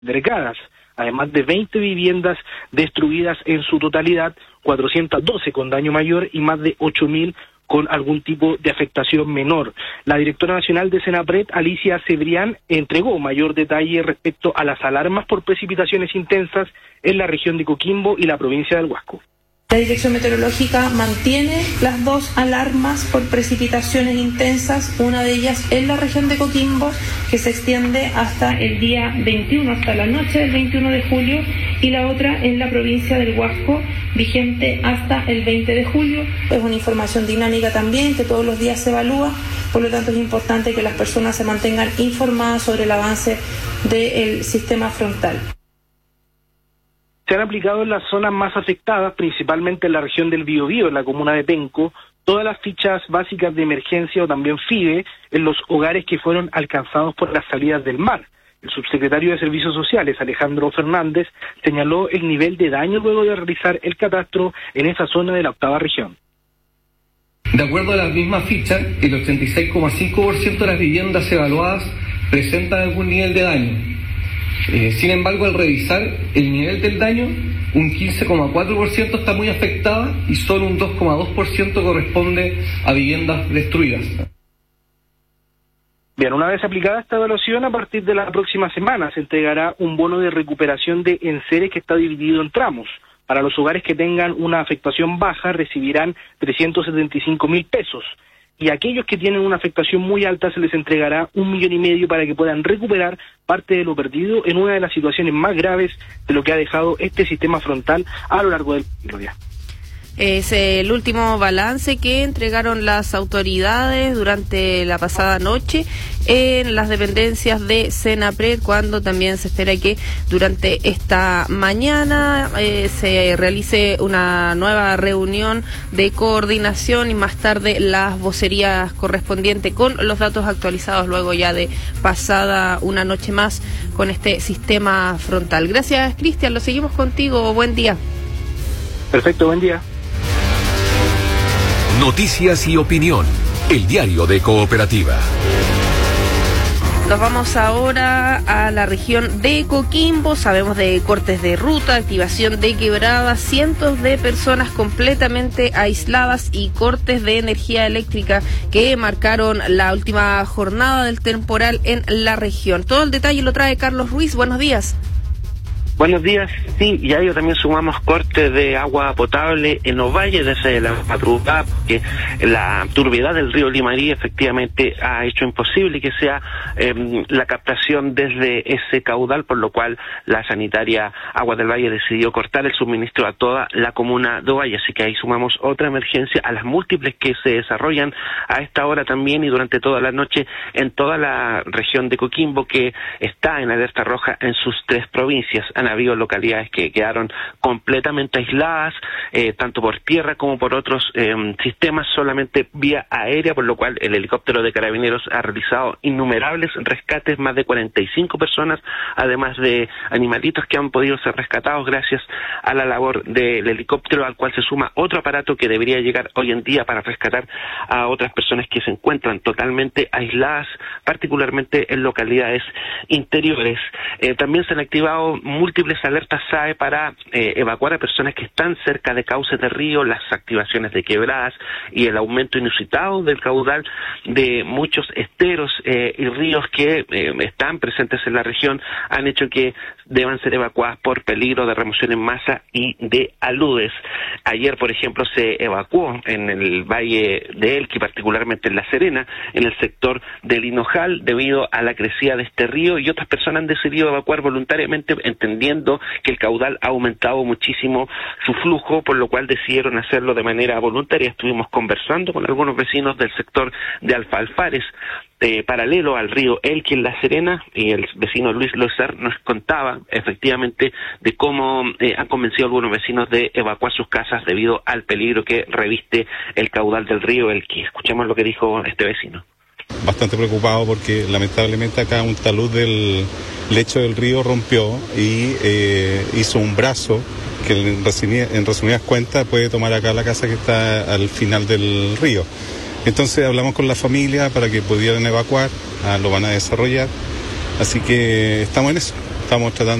Dregadas, además de 20 viviendas destruidas en su totalidad, 412 con daño mayor y más de 8.000 con algún tipo de afectación menor. La directora nacional de Senapred, Alicia Cebrián, entregó mayor detalle respecto a las alarmas por precipitaciones intensas en la región de Coquimbo y la provincia del Huasco. La Dirección Meteorológica mantiene las dos alarmas por precipitaciones intensas, una de ellas en la región de Coquimbo, que se extiende hasta el día 21, hasta la noche del 21 de julio, y la otra en la provincia del Huasco, vigente hasta el 20 de julio. Es una información dinámica también, que todos los días se evalúa, por lo tanto es importante que las personas se mantengan informadas sobre el avance del sistema frontal. Se han aplicado en las zonas más afectadas, principalmente en la región del Biobío, en la comuna de Penco, todas las fichas básicas de emergencia o también FIDE en los hogares que fueron alcanzados por las salidas del mar. El subsecretario de Servicios Sociales, Alejandro Fernández, señaló el nivel de daño luego de realizar el catastro en esa zona de la 8ª región. De acuerdo a las mismas fichas, el 86,5% de las viviendas evaluadas presentan algún nivel de daño. Sin embargo, al revisar el nivel del daño, un 15,4% está muy afectada y solo un 2,2% corresponde a viviendas destruidas. Bien, una vez aplicada esta evaluación, a partir de la próxima semana se entregará un bono de recuperación de enseres que está dividido en tramos. Para los hogares que tengan una afectación baja recibirán 375.000 pesos. Y a aquellos que tienen una afectación muy alta se les entregará 1,5 millones para que puedan recuperar parte de lo perdido en una de las situaciones más graves de lo que ha dejado este sistema frontal a lo largo del día. Es el último balance que entregaron las autoridades durante la pasada noche en las dependencias de Senapred, cuando también se espera que durante esta mañana se realice una nueva reunión de coordinación y más tarde las vocerías correspondientes con los datos actualizados luego ya de pasada una noche más con este sistema frontal. Gracias, Cristian, lo seguimos contigo, buen día. Perfecto, buen día. Noticias y opinión, el diario de Cooperativa. Nos vamos ahora a la región de Coquimbo. Sabemos de cortes de ruta, activación de quebradas, cientos de personas completamente aisladas y cortes de energía eléctrica que marcaron la última jornada del temporal en la región. Todo el detalle lo trae Carlos Ruiz. Buenos días. Buenos días, sí, y a ello también sumamos cortes de agua potable en los valles desde la madrugada, porque la turbiedad del río Limarí efectivamente ha hecho imposible que sea la captación desde ese caudal, por lo cual la sanitaria Aguas del Valle decidió cortar el suministro a toda la comuna de Ovalle, así que ahí sumamos otra emergencia a las múltiples que se desarrollan a esta hora también y durante toda la noche en toda la región de Coquimbo, que está en alerta roja en sus 3 provincias. Han habido localidades que quedaron completamente aisladas, tanto por tierra como por otros sistemas, solamente vía aérea, por lo cual el helicóptero de Carabineros ha realizado innumerables rescates, más de 45 personas, además de animalitos que han podido ser rescatados gracias a la labor del helicóptero, al cual se suma otro aparato que debería llegar hoy en día para rescatar a otras personas que se encuentran totalmente aisladas, particularmente en localidades interiores. También se han activado múltiples alertas SAE para evacuar a personas que están cerca de cauces de río, las activaciones de quebradas y el aumento inusitado del caudal de muchos esteros y ríos que están presentes en la región han hecho que deban ser evacuadas por peligro de remoción en masa y de aludes. Ayer, por ejemplo, se evacuó en el Valle de Elqui, particularmente en La Serena, en el sector del Hinojal, debido a la crecida de este río, y otras personas han decidido evacuar voluntariamente, entendiendo que el caudal ha aumentado muchísimo su flujo, por lo cual decidieron hacerlo de manera voluntaria. Estuvimos conversando con algunos vecinos del sector de Alfalfares, paralelo al río Elqui en La Serena, y el vecino Luis Lozar nos contaba efectivamente de cómo han convencido a algunos vecinos de evacuar sus casas debido al peligro que reviste el caudal del río Elqui. Escuchemos lo que dijo este vecino. Bastante preocupado porque lamentablemente acá un talud del lecho del río rompió y hizo un brazo que en resumidas cuentas puede tomar acá la casa que está al final del río. Entonces hablamos con la familia para que pudieran evacuar, lo van a desarrollar, así que estamos en eso. estamos tratando